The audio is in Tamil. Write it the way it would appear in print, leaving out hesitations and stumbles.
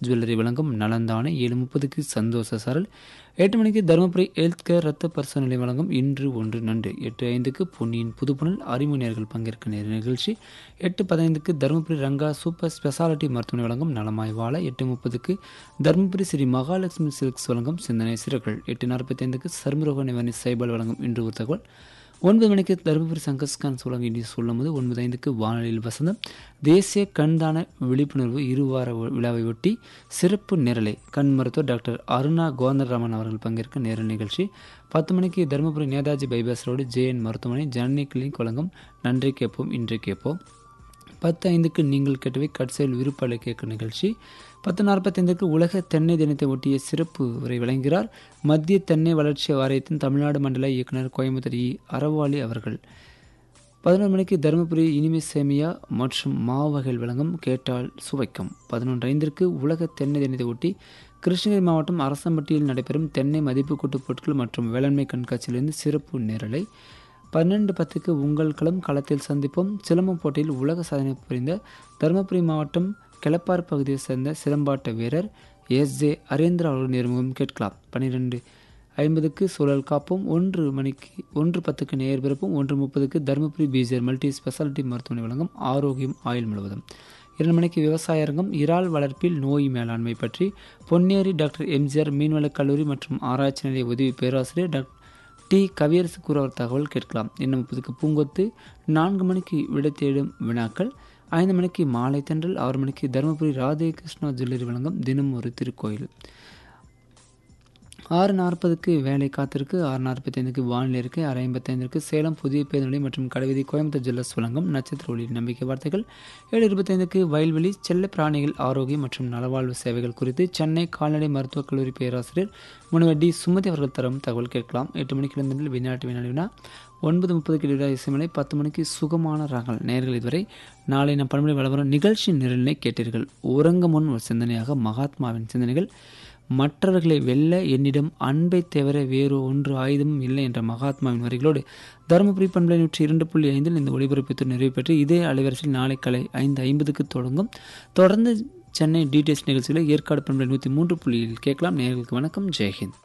ஜுவல்லரி வழங்கும் நலந்தானே. 7:30க்கு சந்தோஷ சாரல். 8 மணிக்கு தருமபுரி ஹெல்த் கேர் ரத்த பரிசோதனை வழங்கும் இன்று ஒன்று நன்று. 8:05க்கு பொன்னியின் புதுப்புணல் அறிமுகர்கள் பங்கேற்க நேர நிகழ்ச்சி. 8:15க்கு தருமபுரி ரங்கா சூப்பர் ஸ்பெஷாலிட்டி மருத்துவமனை வழங்கும் நலமாய் வாழ. 8:30க்கு தருமபுரி ஸ்ரீ மகாலட்சுமி சில்க்ஸ் வழங்கும் சிந்தனை சிறர்கள். 8:45க்கு சர்மரோக நிவாரணி சைபால் வழங்கும் இன்று ஒரு தகவல். 9 மணிக்கு தருமபுரி சங்கஸ்கான் வழங்கும் இன்று சொல்லும்போது. 9:05க்கு வானொலியில் வசந்தம் தேசிய கண்தான விழிப்புணர்வு இருவார விழாவை ஒட்டி சிறப்பு நிரலை கண் மருத்துவர் டாக்டர் அருணா கோந்தராமன் அவர்கள் பங்கேற்க நேர நிகழ்ச்சி. 10 மணிக்கு Dharmapuri Netaji bypass road JN மருத்துவமனை ஜனனி கிளினிக் வழங்கும் நன்றி கேட்போம் இன்று கேட்போம். 10:05க்கு நீங்கள் கேட்டவை கட்சையில் விருப்பலை கேட்கும் நிகழ்ச்சி. 10:45க்கு உலக தென்னை தினத்தை ஒட்டிய சிறப்பு உரை வழங்குகிறார் மத்திய தென்னை வளர்ச்சி வாரியத்தின் தமிழ்நாடு மண்டல இயக்குனர் கோயம்புத்தூர் அறவாளி அவர்கள். 11 மணிக்கு தருமபுரி இனிமை சேமியா மற்றும் மாவு வகைகள் வழங்கும் கேட்டால் சுவைக்கும். 11:05க்கு உலக தென்னை தினத்தை ஒட்டி கிருஷ்ணகிரி மாவட்டம் அரசம்பட்டியில் நடைபெறும் தென்னை மதிப்பு கூட்டு பொருட்கள் மற்றும் வேளாண்மை கண்காட்சியிலிருந்து சிறப்பு நேரலை. 12:10க்கு உங்கள் களம் களத்தில் சந்திப்போம். சிலம்பம் போட்டியில் உலக சாதனை புரிந்த தருமபுரி மாவட்டம் கிளப்பார் பகுதியை சேர்ந்த சிலம்பாட்ட வீரர் எஸ்.ஜே. அரேந்திரா அவர்கள் நேர்முகம் கேட்கலாம். 12:50க்கு சூழல் காப்போம். 1:10க்கு நேர் பிறப்பும். 1:30க்கு தருமபுரி பிஜிஆர் மல்டி ஸ்பெஷாலிட்டி மருத்துவமனை வழங்கும் ஆரோக்கியம் ஆயுள் முழுவதும். 2 மணிக்கு விவசாய அரங்கம் இறால் வளர்ப்பில் நோய் மேலாண்மை பற்றி பொன்னேரி டாக்டர் எம்ஜிஆர் மீன்வளக் கல்லூரி மற்றும் ஆராய்ச்சி நிலைய உதவி பேராசிரியர் டாக்டர் டி கவியரசு கூறுவர் தகவல் கேட்கலாம். 2:30க்கு பூங்கொத்து. 4 மணிக்கு விடை தேடும் வினாக்கள். 5 மணிக்கு மாலை தென்றல். 6 மணிக்கு தருமபுரி ராதே கிருஷ்ணா ஜுவல்லரி வழங்கும் தினம் ஒரு திருக்கோயில். 6:40க்கு வேலை காத்திருக்கு. 6:45க்கு வானிலை இருக்கை. 6:55க்கு சேலம் புதிய பேருந்து நிலையம் மற்றும் கடைவீதி கோயம்புத்தூர் ஜுவல்லர்ஸ் வழங்கும் நட்சத்திர ஒளி நம்பிக்கை வார்த்தைகள். 7:25க்கு வயல்வெளி செல்ல பிராணிகள் ஆரோக்கியம் மற்றும் நலவாழ்வு சேவைகள் குறித்து சென்னை கால்நடை மருத்துவக் கல்லூரி பேராசிரியர் முனைவர் டி சுமதி அவர்கள் தரும் தகவல் கேட்கலாம். 8 மணிக்கு இளந்தமிழ் விளையாட்டு வினா. 9:30க்கு இடையிலா இசைமலை. 10 மணிக்கு சுகமான ராகங்கள். நேயர்கள் இதுவரை நாளை நம் பண்பலை வளவரும் நிகழ்ச்சி நிரலினை கேட்டீர்கள். உறங்க முன் ஒரு சிந்தனையாக மகாத்மாவின் சிந்தனைகள். மற்றவர்களை வெல்ல என்னிடம் அன்பை தவிர வேறு ஒன்று ஆயுதமும் இல்லை என்ற மகாத்மாவின் வரிகளோடு தருமபுரி பண்பலை 102.5 இந்த ஒளிபரப்பு நிறைவு பெற்று இதே அலைவரிசையில் நாளை காலை 5:50க்கு தொடங்கும். தொடர்ந்து சென்னை டிடிஎஸ் நிகழ்ச்சிகளை ஏற்காடு பண்பலை 103.7 கேட்கலாம். நேயர்களுக்கு வணக்கம். ஜெய்ஹிந்த்.